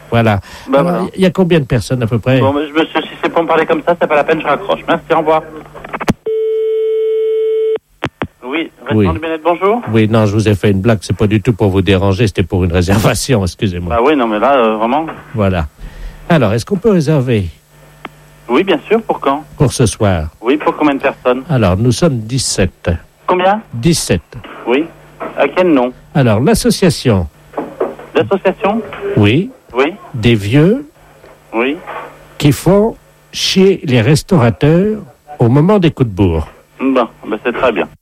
Voilà. Bah, Alors, voilà. il y a combien de personnes à peu près? Bon, monsieur, si c'est pour me parler comme ça, c'est pas la peine, je raccroche. Merci, au revoir. Oui, restaurant du Bien-être, bonjour. Oui, non, je vous ai fait une blague, c'est pas du tout pour vous déranger, c'était pour une réservation, excusez-moi. Bah oui, non, mais là, vraiment. Voilà. Alors, est-ce qu'on peut réserver Oui, bien sûr, pour quand? pour ce soir? Oui, pour combien de personnes? Alors, nous sommes 17. Combien? 17. Oui. À quel nom? Alors, l'association, L'association? oui, Oui. des vieux Oui. qui font chier les restaurateurs au moment des coups de bourre. Bon, bah c'est très bien.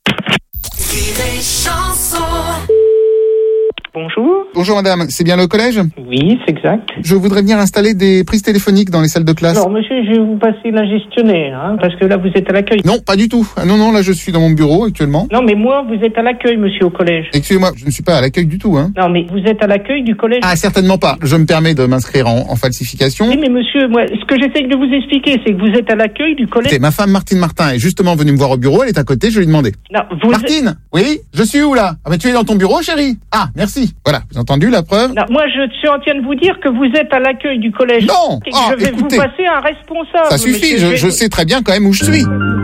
Bonjour. Bonjour madame, c'est bien le collège? Oui, c'est exact. Je voudrais venir installer des prises téléphoniques dans les salles de classe. Alors, monsieur, je vais vous passer la gestionnaire, hein, parce que là, vous êtes à l'accueil. Non, pas du tout. Ah non, là je suis dans mon bureau actuellement. Non, mais moi, vous êtes à l'accueil, monsieur, au collège. Excusez-moi, je ne suis pas à l'accueil du tout, hein. Non, mais vous êtes à l'accueil du collège. Ah, certainement pas. Je me permets de m'inscrire en falsification. Oui, mais monsieur, moi, ce que j'essaye de vous expliquer, c'est que vous êtes à l'accueil du collège. C'est ma femme Martine Martin est justement venue me voir au bureau, elle est à côté, je lui ai demandé. Non, vous Martine, oui, je suis où là? Ah bah tu es dans ton bureau, chérie. Ah, merci. Voilà, vous avez entendu la preuve? Non, moi, je suis en train de vous dire que vous êtes à l'accueil du collège. Non. Et que Ah, je vais écoutez, vous passer un responsable. ça suffit, monsieur. je sais très bien quand même où je suis.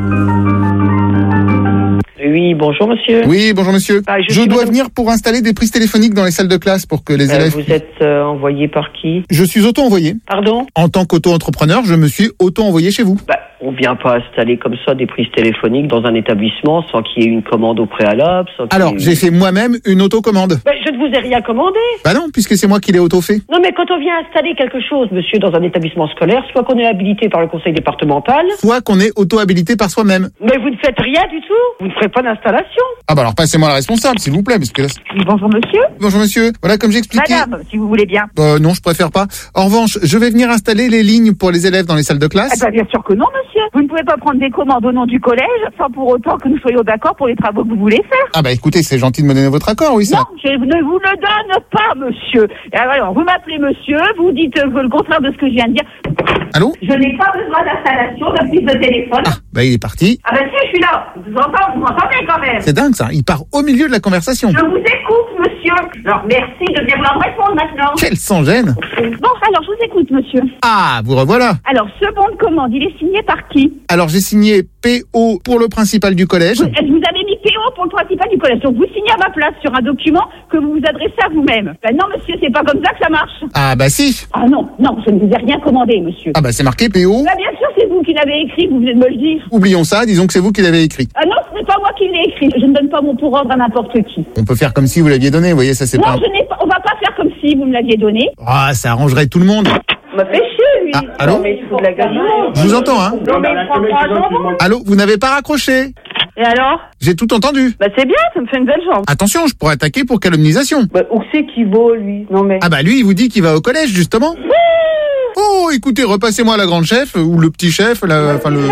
Oui, bonjour monsieur. Oui, bonjour monsieur. Ah, je dois venir pour installer des prises téléphoniques dans les salles de classe pour que les élèves... Vous êtes envoyé par qui? Je suis auto-envoyé. Pardon? En tant qu'auto-entrepreneur, je me suis auto-envoyé chez vous. On vient pas installer comme ça des prises téléphoniques dans un établissement sans qu'il y ait une commande au préalable. Sans qu'il y ait Alors, j'ai fait moi-même une autocommande. Je ne vous ai rien commandé. Bah non, puisque c'est moi qui l'ai auto-fait. Non, mais quand on vient installer quelque chose, monsieur, dans un établissement scolaire, soit qu'on est habilité par le conseil départemental. Soit qu'on est auto-habilité par soi-même. Mais vous ne faites rien du tout. Vous ne ferez pas d'installation. Ah bah alors passez-moi la responsable, s'il vous plaît, parce que là... Bonjour monsieur. Bonjour monsieur. Voilà, comme j'expliquais... Madame, si vous voulez bien. Non, je préfère pas. En revanche, je vais venir installer les lignes pour les élèves dans les salles de classe. Ah bah bien sûr que non monsieur. Vous ne pouvez pas prendre des commandes au nom du collège sans pour autant que nous soyons d'accord pour les travaux que vous voulez faire. Ah bah écoutez, c'est gentil de me donner votre accord, oui ça. Non, je ne vous le donne pas monsieur. Et alors, vous m'appelez monsieur, vous dites le contraire de ce que je viens de dire. Allô? Je n'ai pas besoin d'installation de prise de téléphone. Ah, bah il est parti. Ah bah si, je suis là. Je vous entends, vous m'entendez quand même. C'est dingue ça, il part au milieu de la conversation. Je vous écoute monsieur. Alors merci de bien vouloir me répondre maintenant. Quel sans-gêne. Bon, alors je vous écoute monsieur. Ah, vous revoilà. Alors ce bon de commande, il est signé par qui? Alors j'ai signé PO pour le principal du collège. Vous avez mis PO pour le principal du collège. Donc vous signez à ma place sur un document que vous vous adressez à vous-même. Ben non monsieur, c'est pas comme ça que ça marche. Ah bah si. Ah non, je ne vous ai rien commandé monsieur. Ah bah c'est marqué PO. Là bien sûr c'est vous qui l'avez écrit, vous venez de me le dire. Oublions ça, disons que c'est vous qui l'avez écrit. Ah non, ce n'est pas moi qui l'ai écrit. Je ne donne pas mon pour ordre à n'importe qui. On peut faire comme si vous l'aviez donné, vous voyez, ça c'est Non, pas... on va pas faire comme si vous me l'aviez donné. Ah, ça arrangerait tout le monde. m'a fait chier, lui. Ah, allô? Non, mais il fout de la gueule. Je vous entends, hein. Non, mais il prend pas attendre. Allô, vous n'avez pas raccroché? Et alors? J'ai tout entendu. Bah, c'est bien, ça me fait une belle jambe. Attention, je pourrais attaquer pour calomnisation. Bah, où c'est qu'il va, lui? Non, mais. Ah bah lui, il vous dit qu'il va au collège, justement. Oh, écoutez, repassez-moi la grande chef, ou le petit chef, enfin le...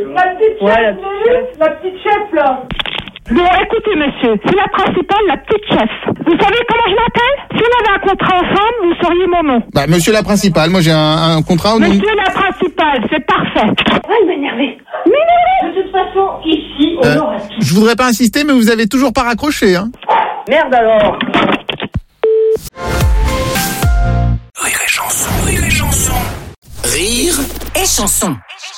La petite chef, là. Bon, écoutez, monsieur, c'est la principale, la petite chef. Vous savez comment je m'appelle? Si on avait un contrat ensemble, vous sauriez mon nom. Bah, monsieur la principale, moi j'ai un contrat au nom... Monsieur la principale, c'est parfait. Ah, il m'a énervé. De toute façon, ici, on aura tout. Je voudrais pas insister, mais vous avez toujours pas raccroché, hein. Merde alors. Rire et chanson, rire et chanson. Rire et chanson.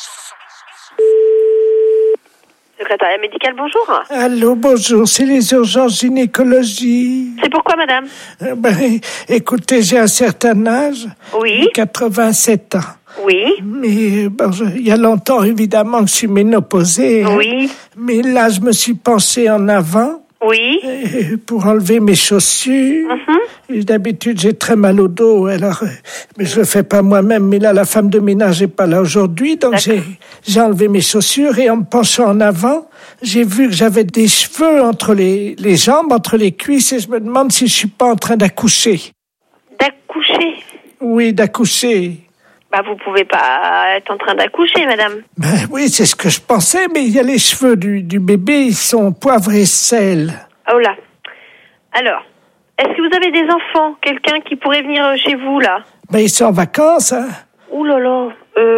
Secrétariat médical, bonjour. Allô, bonjour, c'est les urgences gynécologie. C'est pourquoi, madame? Écoutez, j'ai un certain âge. Oui. 87 ans. Oui. Mais bon, il y a longtemps, évidemment, que je suis ménopausée. Oui. Mais là, je me suis penchée en avant. Oui. Pour enlever mes chaussures. Et d'habitude, j'ai très mal au dos, alors, mais je le fais pas moi-même. Mais là, la femme de ménage est pas là aujourd'hui, donc j'ai enlevé mes chaussures et en me penchant en avant, j'ai vu que j'avais des cheveux entre les jambes, entre les cuisses, et je me demande si je suis pas en train d'accoucher. D'accoucher? Oui, d'accoucher. Bah, vous pouvez pas être en train d'accoucher, madame. Ben oui, c'est ce que je pensais, mais il y a les cheveux du bébé, ils sont poivre et sel. Oh là. Alors, est-ce que vous avez des enfants? Quelqu'un qui pourrait venir chez vous, là? Ben, ils sont en vacances, hein. Ouh là là.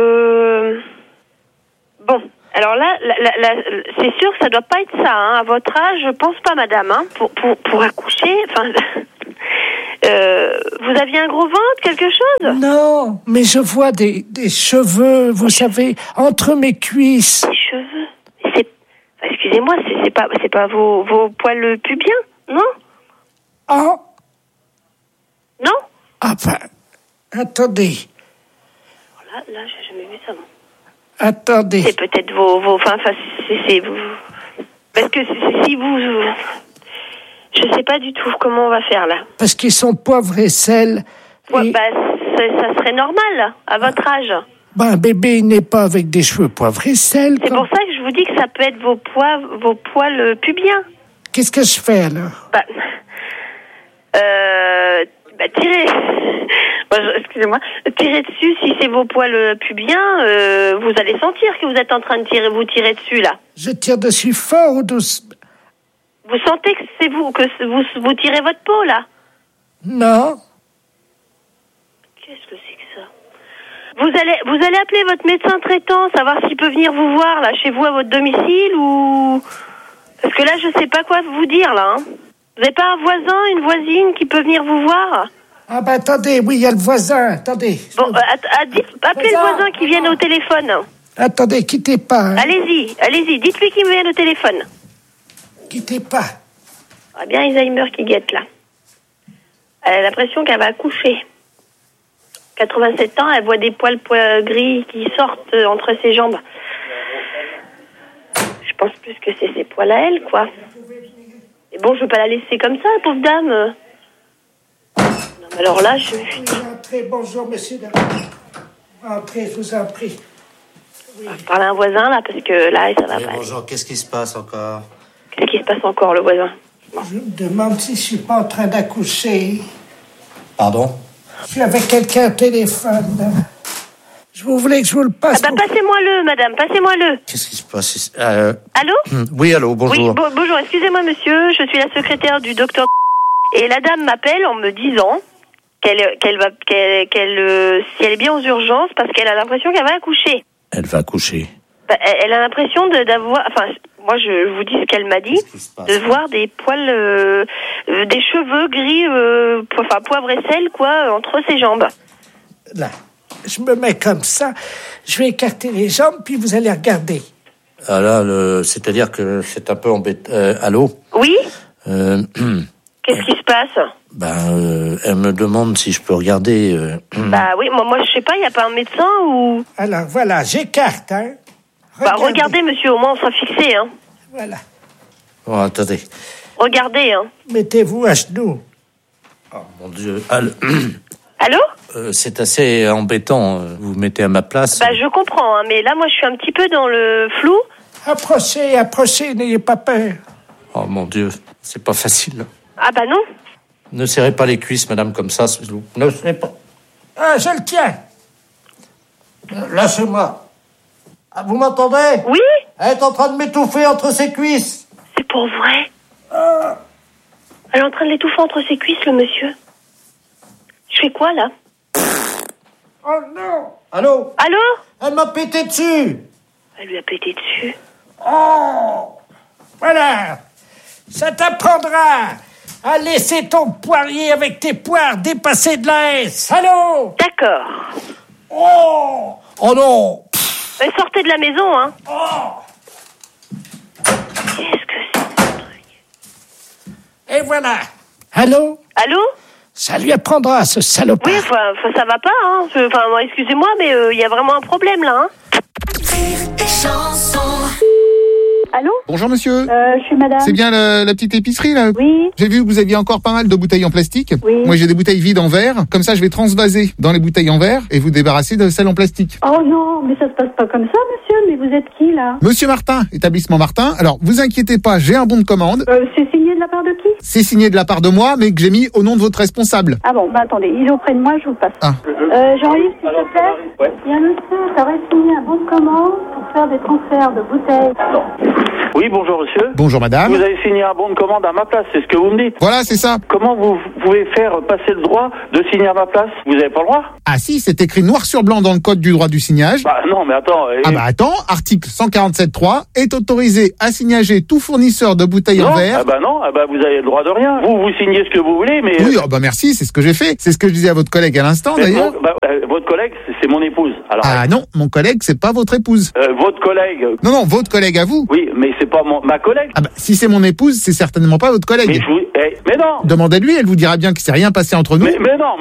Bon. Alors là, c'est sûr que ça doit pas être ça, hein. À votre âge, je pense pas, madame, hein. Pour accoucher, enfin... Vous aviez un gros ventre, quelque chose? Non, mais je vois des cheveux, vous savez, entre mes cuisses. Des cheveux? Excusez-moi, c'est pas vos poils pubiens, non? Oh. Non? Ah ben, attendez. Là, j'ai jamais vu ça, moi. Attendez. C'est peut-être c'est vous. Parce que si vous... Je sais pas du tout comment on va faire, là. Parce qu'ils sont poivre et sel. Ouais, ça serait normal, à votre âge. Un bébé, il n'est pas avec des cheveux poivre et sel. C'est pour ça que je vous dis que ça peut être vos poils pubiens. Qu'est-ce que je fais, alors? Tirez... Excusez-moi. Tirez dessus, si c'est vos poils pubiens, vous allez sentir que vous êtes en train de vous tirer dessus, là. Je tire dessus fort ou douce? Vous sentez que c'est vous vous tirez votre peau, là? Non. Qu'est-ce que c'est que ça? Vous allez appeler votre médecin traitant, savoir s'il peut venir vous voir, là, chez vous, à votre domicile, ou... Parce que là, je sais pas quoi vous dire, là, hein. Vous n'avez pas un voisin, une voisine qui peut venir vous voir? Ah attendez, oui, il y a le voisin, attendez. Bon, appelez le voisin qui vienne au téléphone. Attendez, quittez pas. Hein. Allez-y, dites-lui qu'il vienne au téléphone. Quittez pas. Ah bien Alzheimer qui guette, là. Elle a l'impression qu'elle va accoucher. 87 ans, elle voit des poils gris qui sortent entre ses jambes. Je pense plus que c'est ses poils à elle, quoi. Et bon, je veux pas la laisser comme ça, pauvre dame. Non, mais alors là, je me suis dit... Entrez, bonjour, monsieur. Entrez, je vous en prie. Oui. On va parler à un voisin, là, parce que là, ça va pas. Bonjour, qu'est-ce qui se passe encore? Qu'est-ce qui se passe encore, le voisin? Bon. Je me demande si je suis pas en train d'accoucher. Pardon? Je suis avec quelqu'un au téléphone. Vous voulez que je vous le passe? Passez-moi-le, madame, passez-moi-le. Qu'est-ce qui se passe? Allô? Oui, allô, bonjour. Oui, bonjour, excusez-moi, monsieur, je suis la secrétaire du docteur... Et la dame m'appelle en me disant si elle est bien aux urgences, parce qu'elle a l'impression qu'elle va accoucher. Elle va accoucher? Elle a l'impression d'avoir... Enfin, moi, je vous dis ce qu'elle m'a dit, de voir des poils, des cheveux gris, poivre et sel, quoi, entre ses jambes. Là, je me mets comme ça, je vais écarter les jambes, puis vous allez regarder. Ah là, c'est-à-dire que c'est un peu embêtant. Allô? Oui? Qu'est-ce qui se passe? Elle me demande si je peux regarder. Oui, moi je sais pas, il y a pas un médecin ou... Alors voilà, j'écarte, hein. Regardez, monsieur, au moins on sera fixé, hein. Voilà. Bon, attendez. Regardez, hein. Mettez-vous à genoux. Oh mon Dieu. Allô? C'est assez embêtant. Vous mettez à ma place. Je comprends, hein, mais là, moi, je suis un petit peu dans le flou. Approchez, n'ayez pas peur. Oh mon Dieu, c'est pas facile. Ah non. Ne serrez pas les cuisses, madame, comme ça. Ne serrez pas. Ah, je le tiens. Lâchez-moi. Ah, vous m'entendez? Oui. Elle est en train de m'étouffer entre ses cuisses. C'est pour vrai? Elle est en train de l'étouffer entre ses cuisses, le monsieur. Je fais quoi, là? Oh non. Allô? Allô? Elle m'a pété dessus. Elle lui a pété dessus. Oh. Voilà. Ça t'apprendra à laisser ton poirier avec tes poires dépasser de la hesse. Allô? D'accord. Oh non. Sortez de la maison, hein. Oh. Qu'est-ce que c'est, ce truc? Et voilà. Allô? Ça lui apprendra, ce salopard. Oui, ça va pas, hein. Excusez-moi, mais il y a vraiment un problème, là, hein. Allô? Bonjour monsieur. Je suis madame. C'est bien la petite épicerie là? Oui. J'ai vu que vous aviez encore pas mal de bouteilles en plastique. Oui. Moi j'ai des bouteilles vides en verre. Comme ça je vais transvaser dans les bouteilles en verre et vous débarrasser de celles en plastique. Oh non, mais ça se passe pas comme ça, monsieur. Mais vous êtes qui là? Monsieur Martin, établissement Martin. Alors vous inquiétez pas, j'ai un bon de commande. C'est signé de la part de qui? C'est signé de la part de moi, mais que j'ai mis au nom de votre responsable. Ah bon, attendez, il est auprès de moi, je vous passe. Ah. Jean-Yves, s'il te plaît. Il y a un monsieur qui aurait signé un bon de commande pour faire des transferts de bouteilles. Oui, bonjour monsieur. Bonjour madame. Vous avez signé un bon de commande à ma place, c'est ce que vous me dites. Voilà, c'est ça. Comment vous pouvez faire passer le droit de signer à ma place? Vous n'avez pas le droit? Ah si, c'est écrit noir sur blanc dans le code du droit du signage. Bah non, mais attends. Ah bah attends, article 147.3 est autorisé à signager tout fournisseur de bouteilles en verre. Ah bah non, ah bah vous avez le droit de rien. Vous signez ce que vous voulez, mais... Oui, ah bah merci, c'est ce que j'ai fait. C'est ce que je disais à votre collègue à l'instant d'ailleurs. Votre collègue, c'est mon épouse. Alors, ah non, mon collègue, c'est pas votre épouse. Votre collègue... Non, votre collègue à vous. Oui, mais c'est pas ma collègue. Ah bah si c'est mon épouse, c'est certainement pas votre collègue. Mais non. Demandez-lui, elle vous dira bien que c'est rien passé entre nous. Mais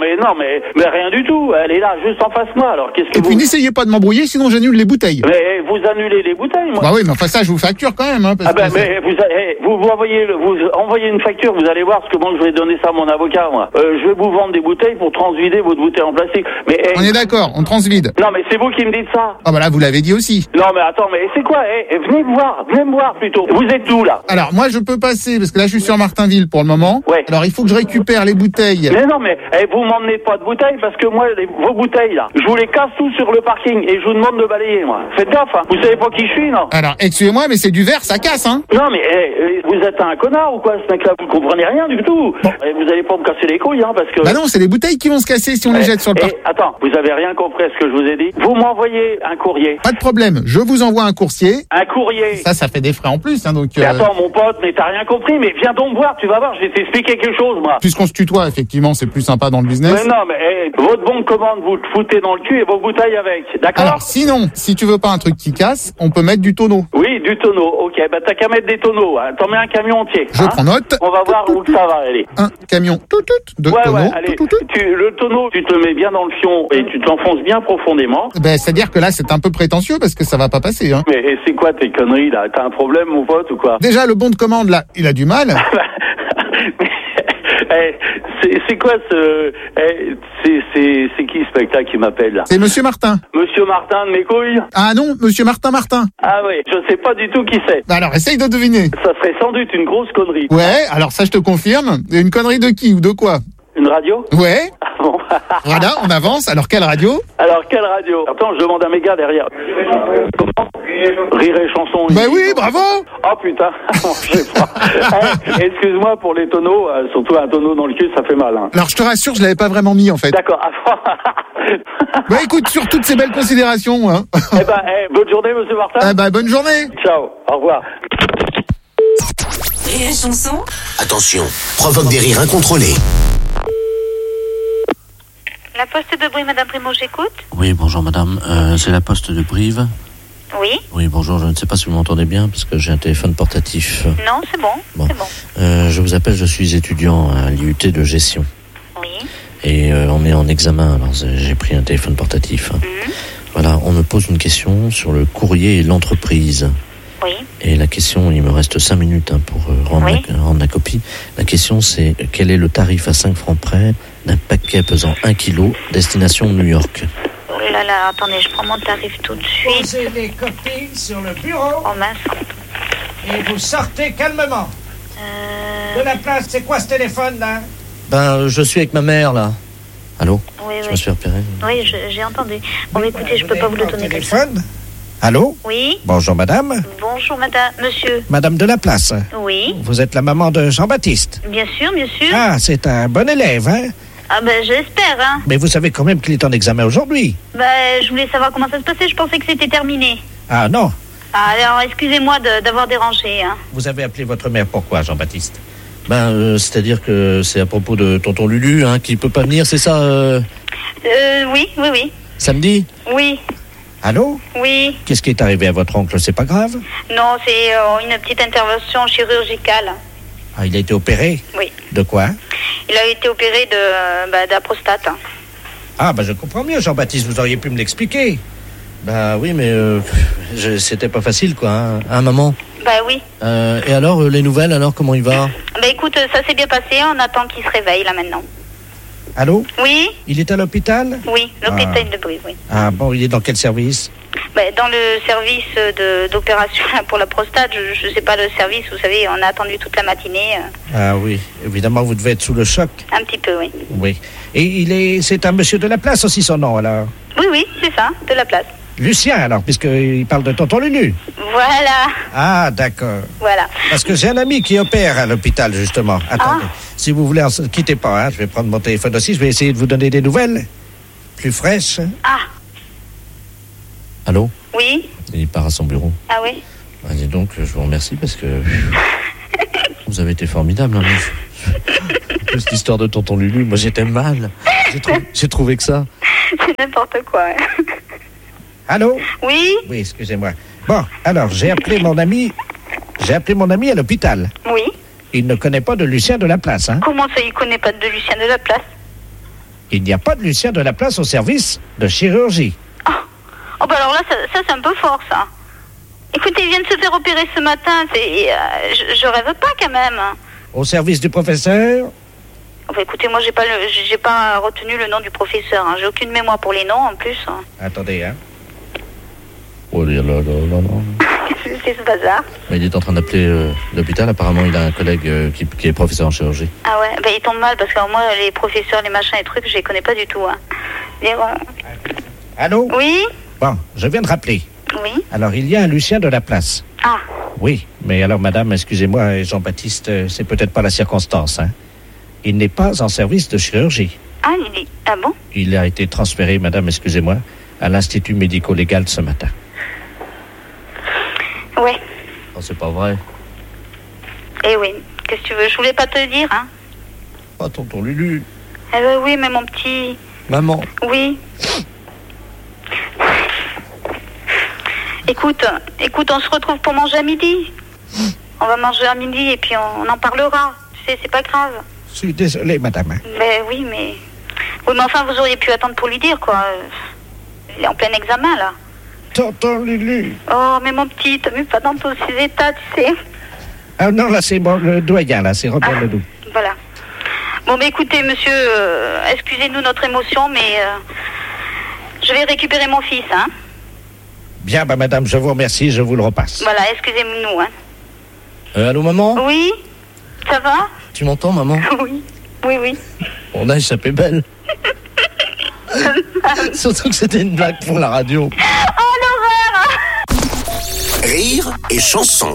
rien du tout. Elle est là, juste en face de moi. Alors qu'est-ce que Et puis n'essayez pas de m'embrouiller, sinon j'annule les bouteilles. Mais vous annulez les bouteilles, moi. Bah oui, mais enfin ça, je vous facture quand même. Hein, parce mais vous envoyez une facture, vous allez voir ce que moi je vais donner ça à mon avocat, moi. Je vais vous vendre des bouteilles pour transvider votre bouteille en plastique. Mais on est d'accord, on transvide. Non, mais c'est vous qui me dites ça. Ah bah là, vous l'avez dit aussi. Non, mais attends, mais c'est quoi? Venez me voir plutôt. Vous êtes où là? Alors moi, je peux passer parce que là, je suis sur Martinville pour le moment. Ouais. Alors il faut que je récupère les bouteilles. Mais non, mais vous m'emmenez pas de bouteilles parce que moi, vos bouteilles là, je vous les casse tous sur le parking et je vous demande de balayer, moi. Faites gaffe, hein. Vous savez pas qui je suis, non? Alors excusez-moi, mais c'est du verre, ça casse, hein. Non, mais vous êtes un connard ou quoi, ce mec-là? Vous comprenez rien du tout. Bon. Vous allez pas me casser les couilles, hein, parce que... Bah non, c'est les bouteilles qui vont se casser si on les jette sur le parking. Attends, vous avez rien compris à ce que je vous ai dit? Vous m'envoyez un courrier. Pas de problème, je vous envoie un coursier. Un courrier. Ça fait des frais en plus, hein, donc... Mais attends, mon pote, mais t'as rien compris, mais viens donc me voir, tu vas voir, je vais t'expliquer quelque chose, moi. Puisqu'on se tutoie, effectivement, c'est plus sympa dans le business. Mais non, mais votre bon de commande, vous le foutez dans le cul et vos bouteilles avec, d'accord? Alors, sinon, si tu veux pas un truc qui casse, on peut mettre du tonneau. Oui, du tonneau, ok, bah t'as qu'à mettre des tonneaux, hein. T'en mets un camion entier. Je prends note. On va voir où ça va aller. Un camion, de tonneaux. Ouais, allez, le tonneau, tu te le mets bien dans le fion et tu t'enfonces bien profondément. Ben, c'est-à-dire que là, c'est un peu prétentieux parce que ça va pas passer, hein. Mais c'est quoi tes conneries, là? T'as un problème, mon pote, ou quoi? Déjà, le bon de commande, là, il a du mal. C'est quoi c'est qui ce spectacle qui m'appelle là? C'est Monsieur Martin. Monsieur Martin de mes couilles? Ah non, Monsieur Martin. Ah oui, je sais pas du tout qui c'est. Alors, essaye de deviner. Ça serait sans doute une grosse connerie. Ouais, alors ça je te confirme. Une connerie de qui ou de quoi? Une radio? Ouais. Voilà, on avance. Alors, quelle radio? Attends, je demande à mes gars derrière. Comment? Rire et chanson. Bah oui, bravo. Oh putain, je sais pas. Excuse-moi pour les tonneaux, surtout un tonneau dans le cul, ça fait mal. Hein. Alors, je te rassure, je l'avais pas vraiment mis en fait. D'accord. Bah écoute, sur toutes ces belles considérations. Hein. Bonne journée, Monsieur Martin. Bonne journée. Ciao, au revoir. Rire et chanson. Attention, provoque des rires incontrôlés. La poste de Brive, Madame Primo, j'écoute. Oui, bonjour madame, c'est la poste de Brive. Oui. Oui, bonjour, je ne sais pas si vous m'entendez bien parce que j'ai un téléphone portatif. Non, c'est bon. C'est bon. Je vous appelle, je suis étudiant à l'IUT de gestion. Oui. Et on est en examen, alors j'ai pris un téléphone portatif. Voilà, on me pose une question sur le courrier et l'entreprise. Oui. Et la question, il me reste 5 minutes pour rendre la copie. La question, c'est quel est le tarif à 5 francs près d'un paquet pesant 1 kg, destination New York? Oh là là, attendez, je prends mon tarif tout de suite. Posez les copies sur le bureau. Oh mince. Et vous sortez calmement. De la place, c'est quoi ce téléphone là? Je suis avec ma mère là. Allô? Oui, je me suis repéré. Oui, j'ai entendu. Bon, écoutez, je peux pas vous le donner comme ça. Allô? Oui. Bonjour madame. Bonjour madame, monsieur. Madame de la place. Oui. Vous êtes la maman de Jean-Baptiste. Bien sûr, bien sûr. Ah, c'est un bon élève, hein? Ah ben j'espère, hein. Mais vous savez quand même qu'il est en examen aujourd'hui. Je voulais savoir comment ça se passait, je pensais que c'était terminé. Ah non. Alors excusez-moi d'avoir dérangé, hein. Vous avez appelé votre mère pourquoi, Jean-Baptiste? C'est-à-dire que c'est à propos de tonton Lulu, hein, qui peut pas venir, c'est ça Oui. Samedi? Oui. Allô? Oui. Qu'est-ce qui est arrivé à votre oncle? C'est pas grave? Non, c'est une petite intervention chirurgicale. Ah, il a été opéré? Oui. De quoi? Il a été opéré de la prostate. Ah, je comprends mieux, Jean-Baptiste, vous auriez pu me l'expliquer. Oui, mais c'était pas facile, quoi, hein, maman? Oui. Et alors, les nouvelles, alors, comment il va? Écoute, ça s'est bien passé, on attend qu'il se réveille, là, maintenant. Allô? Oui? Il est à l'hôpital? Oui, l'hôpital de Brive, oui. Ah bon, il est dans quel service? Dans le service d'opération pour la prostate, je sais pas le service, vous savez, on a attendu toute la matinée. Ah oui, évidemment, vous devez être sous le choc. Un petit peu, oui. Oui. Et c'est un monsieur de la place aussi, son nom, alors? Oui, c'est ça, de la place. Lucien, alors, puisqu'il parle de tonton Lulu. Voilà. Ah, d'accord. Voilà. Parce que j'ai un ami qui opère à l'hôpital, justement. Attendez, si vous voulez, ne quittez pas, hein. Je vais prendre mon téléphone aussi, je vais essayer de vous donner des nouvelles plus fraîches. Ah. Allô? Oui. Il part à son bureau. Ah oui. Ah, dis donc, je vous remercie parce que vous avez été formidable. Hein, cette histoire de tonton Lulu, moi j'étais mal. J'ai trouvé que ça. C'est n'importe quoi. Allô? Oui. Oui, excusez-moi. Bon, alors, j'ai appelé mon ami à l'hôpital. Oui. Il ne connaît pas de Lucien de la Place, hein? Comment ça, il connaît pas de Lucien de la Place? Il n'y a pas de Lucien de la Place au service de chirurgie. Oh, bah alors là, ça c'est un peu fort, ça. Écoutez, il vient de se faire opérer ce matin, je rêve pas, quand même. Au service du professeur? Enfin, écoutez, moi, j'ai pas retenu le nom du professeur, hein. J'ai aucune mémoire pour les noms, en plus. Hein. Attendez, hein. Oh là là là là. C'est ce bazar. Mais il est en train d'appeler l'hôpital. Apparemment, il a un collègue qui est professeur en chirurgie. Ah ouais, bah il tombe mal, parce que moi, les professeurs, les machins, les trucs, je les connais pas du tout, hein. Allô? Oui? Bon, je viens de rappeler. Oui. Alors, il y a un Lucien de la Place. Ah. Oui, mais alors, madame, excusez-moi, Jean-Baptiste, c'est peut-être pas la circonstance, hein. Il n'est pas en service de chirurgie. Ah, ah bon? Il a été transféré, madame, excusez-moi, à l'Institut médico-légal ce matin. Ouais. Oh, c'est pas vrai. Eh oui, qu'est-ce que tu veux? Je voulais pas te le dire, hein. Oh, tonton Lulu. Eh ben oui, mais mon petit... Maman. Oui. Écoute, on se retrouve pour manger à midi. On va manger à midi et puis on en parlera. Tu sais, c'est pas grave. Je suis désolé, madame. Ben oui, mais... Oui, mais enfin, vous auriez pu attendre pour lui dire, quoi. Il est en plein examen, là. Tonton Lulu. Oh, mais mon petit, t'as vu pas dans tous ces états, tu sais. Ah non, là, c'est bon, le doyen, là, c'est Robert Ledoux. Voilà. Bon, ben écoutez, monsieur, excusez-nous notre émotion, mais je vais récupérer mon fils, hein. Bien, bah madame, je vous remercie, je vous le repasse. Voilà, excusez-nous, hein. Allô, maman? Oui? Ça va? Tu m'entends, maman? Oui. Oui, oui. On a échappé belle. Surtout que c'était une blague pour la radio. Oh, l'horreur! Rire et chanson.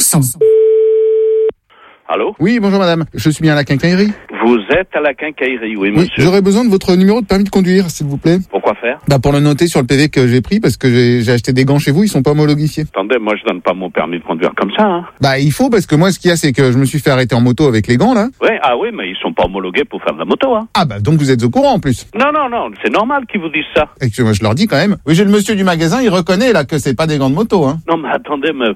Allô? Oui, bonjour madame. Je suis bien à la quincaillerie. Vous êtes à la quincaillerie, oui, monsieur. Oui, j'aurais besoin de votre numéro de permis de conduire, s'il vous plaît. Pourquoi faire? Bah, pour le noter sur le PV que j'ai pris, parce que j'ai acheté des gants chez vous, ils sont pas homologifiés. Attendez, moi je donne pas mon permis de conduire comme ça, hein. Bah, il faut, parce que moi, ce qu'il y a, c'est que je me suis fait arrêter en moto avec les gants, là. Ouais, ah oui, mais ils sont pas homologués pour faire de la moto, hein. Ah bah, donc vous êtes au courant, en plus. Non, c'est normal qu'ils vous disent ça. Et que moi, je leur dis quand même. Oui, j'ai le monsieur du magasin, il reconnaît, là, que c'est pas des gants de moto, hein. Non, mais attendez, mais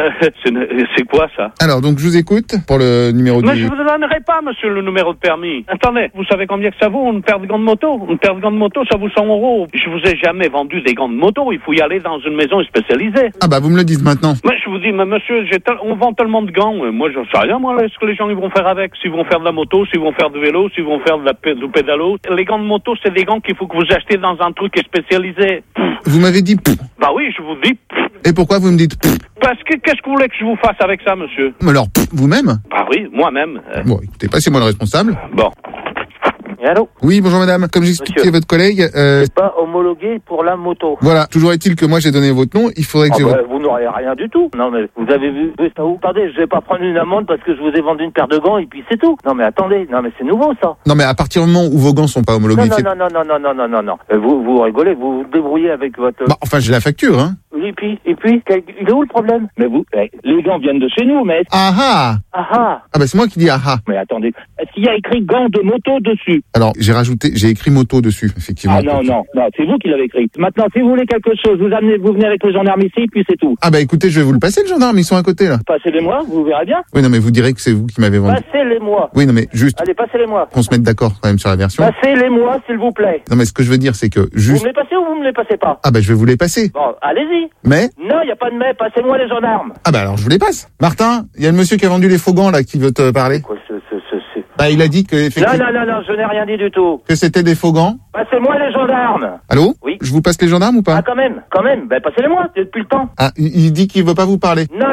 c'est quoi ça? Alors, donc, je vous écoute pour le numéro Mais je vous donnerai pas, monsieur, le numéro de permis. Attendez, vous savez combien que ça vaut, une paire de gants de moto? Une paire de gants de moto, ça vaut 100 €. Je vous ai jamais vendu des gants de moto, il faut y aller dans une maison spécialisée. Ah bah, vous me le dites maintenant. Mais je vous dis, mais monsieur, on vend tellement de gants, moi, j'en sais rien, moi, là, ce que les gens ils vont faire avec. S'ils vont faire de la moto, s'ils vont faire du vélo, s'ils vont faire du pédalo. Les gants de moto, c'est des gants qu'il faut que vous achetez dans un truc spécialisé. Vous m'avez dit pff. Bah oui, je vous dis. Et pourquoi vous me dites pff? Parce que qu'est-ce que vous voulez que je vous fasse avec ça, monsieur? Mais alors, vous-même? Bah oui, moi-même. Bon, écoutez, passez-moi le responsable. Bon. Allô? Oui, bonjour madame. Comme j'expliquais à votre collègue... C'est pas homologué pour la moto. Voilà. Toujours est-il que moi j'ai donné votre nom, il faudrait que vous n'aurez rien du tout. Non mais vous avez vu ça où? Attendez, je vais pas prendre une amende parce que je vous ai vendu une paire de gants et puis c'est tout. Non mais attendez, non mais c'est nouveau ça. Non mais à partir du moment où vos gants sont pas homologués... Non. Vous rigolez, vous vous débrouillez avec votre... Bah, enfin j'ai la facture, hein. Et puis, il est où le problème? Mais vous, les gants viennent de chez nous, mais... Ah bah c'est moi qui dis ah. Mais attendez, est-ce qu'il y a écrit gants de moto dessus? Alors, j'ai écrit moto dessus, effectivement. Ah non, c'est vous qui l'avez écrit. Maintenant, si vous voulez quelque chose, vous venez avec le gendarme ici, puis c'est tout. Ah bah écoutez, je vais vous le passer, le gendarme, ils sont à côté, là. Passez-les-moi, vous verrez bien. Oui, non mais vous direz que c'est vous qui m'avez vendu. Passez-les-moi. Oui, non mais juste... Allez, passez-les-moi. Qu'on se mette d'accord quand même sur la version. Passez-les-moi, s'il vous plaît. Non mais ce que je veux dire, c'est que juste... Vous me les passez ou vous me les passez pas? Ah bah je vais vous les passer. Bon, allez-y. Mais... Non, il n'y a pas de mais, passez-moi les gendarmes. Ah bah alors je vous les passe. Martin, il y a le monsieur qui a vendu les faux gants là qui veut te parler. Quoi, Bah il a dit que effectivement... Non, je n'ai rien dit du tout. Que c'était des faux gants. Passez-moi les gendarmes. Allô? Oui. Je vous passe les gendarmes ou pas? Ah quand même. Ben passez-les-moi, depuis le temps. Ah, il dit qu'il veut pas vous parler. Non.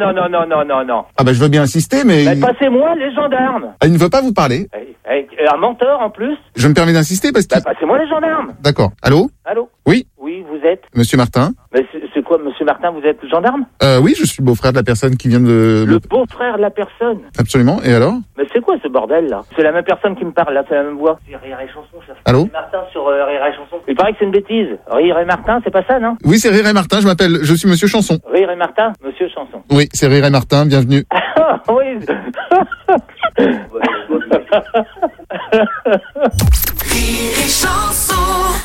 Ah bah je veux bien insister mais... Ben passez-moi les gendarmes. Ah, il ne veut pas vous parler. Un menteur en plus. Je me permets d'insister parce que... Ben passez-moi les gendarmes. D'accord. Allô? Allô? Oui? Oui, vous êtes? Monsieur Martin. Mais c'est quoi, monsieur Martin, vous êtes gendarme? Oui, je suis le beau-frère de la personne qui vient de... Le beau-frère de la personne? Absolument, et alors? Mais c'est quoi ce bordel, là? C'est la même personne qui me parle, là, c'est la même voix. C'est Rire et Chanson, ça. Allô? Martin sur Rire et Chanson. Il paraît que c'est une bêtise. Rire et Martin, c'est pas ça, non? Oui, c'est Rire et Martin, je suis Monsieur Chanson. Rire et Martin, Monsieur Chanson. Oui, c'est Rire et Martin, bienvenue. Oui. Rire et Chanson.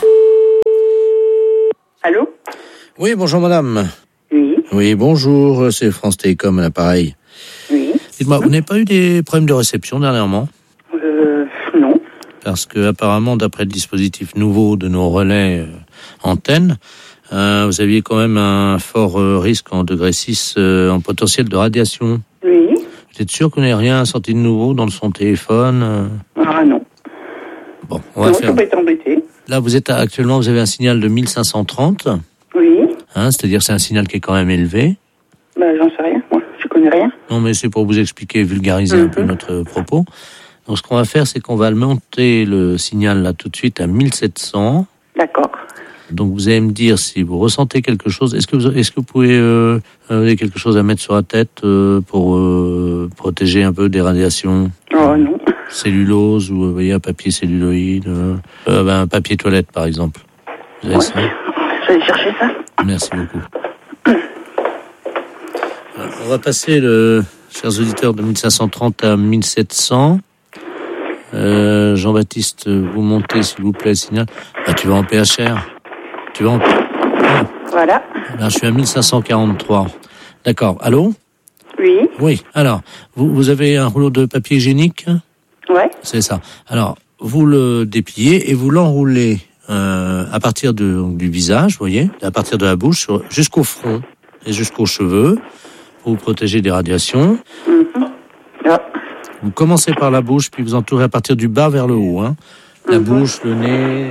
Allô? Oui, bonjour madame. Oui. Oui, bonjour, c'est France Télécom à l'appareil. Oui. Dites-moi, vous n'avez pas eu des problèmes de réception dernièrement? Non. Parce que apparemment, d'après le dispositif nouveau de nos relais antennes, vous aviez quand même un fort risque en degré 6 en potentiel de radiation. Oui. Vous êtes sûr qu'on n'ait rien sorti de nouveau dans son téléphone? Ah non. Bon, on va faire... Non, je peux pas être embêté. Là, actuellement, vous avez un signal de 1530. Oui. C'est-à-dire c'est un signal qui est quand même élevé. J'en sais rien, moi. Je connais rien. Non, mais c'est pour vous expliquer, vulgariser un peu notre propos. Donc, ce qu'on va faire, c'est qu'on va monter le signal là tout de suite à 1700. D'accord. Donc, vous allez me dire si vous ressentez quelque chose. Est-ce que vous pouvez avez quelque chose à mettre sur la tête pour protéger un peu des radiations? Oh non. Cellulose ou vous voyez un papier celluloïde, un papier toilette par exemple. Vous avez ça? Je vais aller chercher ça. Merci beaucoup. Alors, on va passer, chers auditeurs, de 1530 à 1700. Jean-Baptiste, vous montez s'il vous plaît le signal. Tu vas en PHR. Tu vas en... Voilà. Là, je suis à 1543. D'accord. Allô? Oui. Oui. Alors, vous avez un rouleau de papier hygiénique? Ouais. C'est ça. Alors, vous le dépliez et vous l'enroulez à partir du visage, vous voyez, à partir de la bouche jusqu'au front et jusqu'aux cheveux pour vous protéger des radiations. Ah. Vous commencez par la bouche puis vous entourez à partir du bas vers le haut. La bouche, le nez.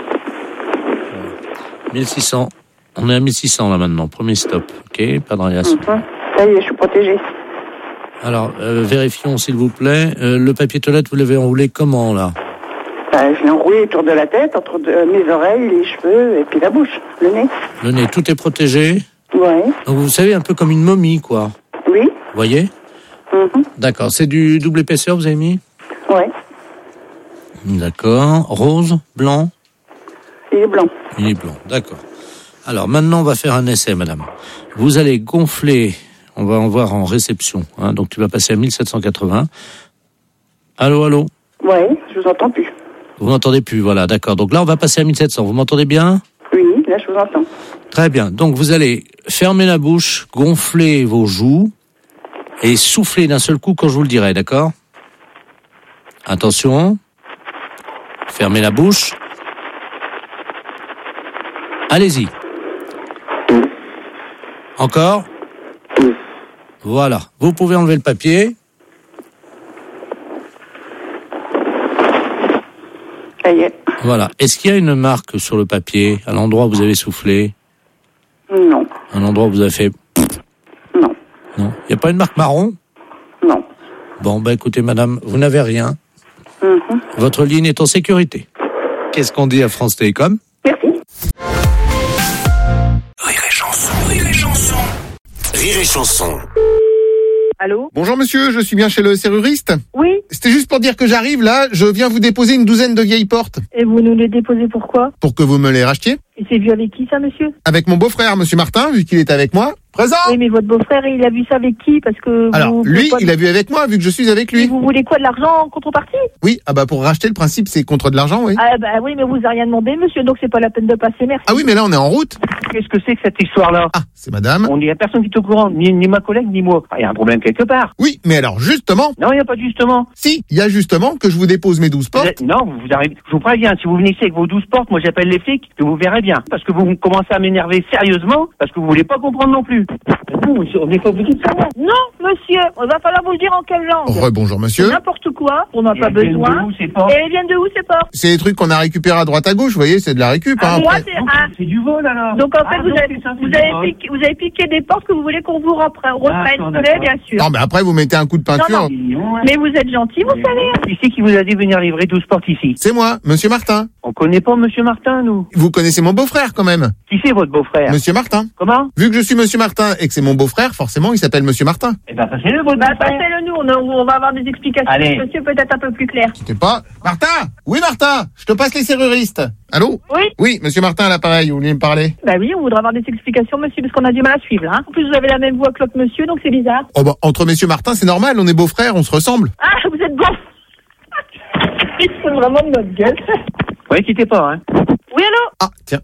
1600. On est à 1600 là maintenant. Premier stop. Ok, pas de radiation. Ça y est, je suis protégée. Alors, vérifions s'il vous plaît. Le papier toilette, vous l'avez enroulé comment là? Je l'ai enroulé autour de la tête, entre mes oreilles, les cheveux et puis la bouche, le nez. Le nez, tout est protégé? Ouais. Donc vous savez, un peu comme une momie, quoi. Oui. Vous voyez? D'accord. C'est du double épaisseur, vous avez mis? Ouais. D'accord. Rose? Blanc? Il est blanc. Il est blanc, d'accord. Alors, maintenant, on va faire un essai, madame. Vous allez gonfler, on va en voir en réception, donc tu vas passer à 1780. Allô? Ouais, je vous entends plus. Vous m'entendez plus, voilà, d'accord. Donc là, on va passer à 1700. Vous m'entendez bien? Oui, là, je vous entends. Très bien. Donc, vous allez fermer la bouche, gonfler vos joues et souffler d'un seul coup quand je vous le dirai, d'accord? Attention. Fermez la bouche. Allez-y. Encore? Voilà. Vous pouvez enlever le papier. Ça y est. Voilà. Est-ce qu'il y a une marque sur le papier, à l'endroit où vous avez soufflé? Non. Un endroit où vous avez fait... Non. Non. Il n'y a pas une marque marron? Non. Bon, écoutez, madame, vous n'avez rien. Votre ligne est en sécurité. Qu'est-ce qu'on dit à France Télécom? Merci. Rire et Chanson, Rire et Chanson. Rire et Chanson. Allô? Bonjour monsieur, je suis bien chez le serruriste? Oui. C'était juste pour dire que j'arrive là, je viens vous déposer une douzaine de vieilles portes. Et vous nous les déposez pourquoi? Pour que vous me les rachetiez? Et c'est vu avec qui ça, monsieur? Avec mon beau-frère, monsieur Martin, vu qu'il est avec moi. Présent! Oui, mais votre beau-frère, il a vu ça avec qui? Parce que Alors, lui, il a vu avec moi, vu que je suis avec lui. Et vous voulez quoi, de l'argent en contrepartie? Oui, pour racheter le principe, c'est contre de l'argent, oui. Ah oui, mais vous avez rien demandé, monsieur, donc c'est pas la peine de passer, merci. Ah oui, mais là, on est en route. Qu'est-ce que c'est que cette histoire-là? Ah, c'est madame. Il n'y a personne qui est au courant, ni ma collègue, ni moi. Il y a un problème quelque part. Oui, mais alors, justement. Non, il n'y a pas de justement. Si, il y a justement que je vous dépose mes 12 portes. Non, vous arrivez, je vous préviens, si vous venez ici avec vos 12 portes, moi j'appelle les flics, que vous verrez bien. Parce que vous commencez à m'énerver sérieusement, parce que vous voulez pas comprendre non plus. plus. Non, on n'est pas obligé de savoir. Non, monsieur, il va falloir vous le dire en quelle langue. Rebonjour, monsieur. C'est n'importe quoi, on n'a pas besoin. Et ils viennent de où ces porcs? C'est des trucs qu'on a récupérés à droite à gauche, vous voyez, c'est de la récup. Hein, moi, après. c'est du vol alors. Donc en fait, vous avez piqué des porcs que vous voulez qu'on vous reprenne, bien sûr. Non, mais après, vous mettez un coup de peinture. Non. Mais vous êtes gentil, vous savez. Qui c'est qui vous a dit venir livrer 12 portes ici? C'est moi, monsieur Martin. On connaît pas monsieur Martin, nous. Vous connaissez mon beau-frère, quand même. Qui c'est votre beau-frère? Monsieur Martin. Comment? Vu que je suis monsieur Martin et que c'est mon beau-frère, forcément, il s'appelle monsieur Martin. Eh ben, passez-le, votre beau-frère. Passez-le nous, on va avoir des explications. Allez. Monsieur, peut-être un peu plus clair. C'est pas... Martin! Oui, Martin! Je te passe les serruristes. Allô? Oui. Oui, monsieur Martin à l'appareil, vous vouliez me parler? Bah oui, on voudrait avoir des explications, monsieur, parce qu'on a du mal à suivre, hein. En plus, vous avez la même voix que l'autre monsieur, donc c'est bizarre. Oh bah, entre messieurs Martin, c'est normal, on est beaux-frères, on se ressemble. Ah, vous êtes beau. Ils sont vraiment de notre gueule. Oui, quittez pas, hein. Oui, allô? Ah, tiens.